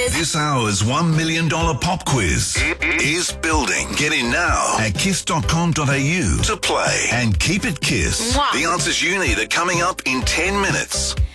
quiz. This hour's $1 million pop quiz is building. Get in now at kiss.com.au to play and keep it Kiss. Mwah. The answers you need are coming up in 10 minutes.